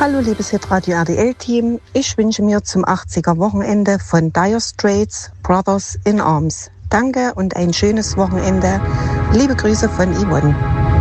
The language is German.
Hallo liebes Hitradio RTL-Team, ich wünsche mir zum 80er-Wochenende von Dire Straits Brothers in Arms. Danke und ein schönes Wochenende. Liebe Grüße von Yvonne.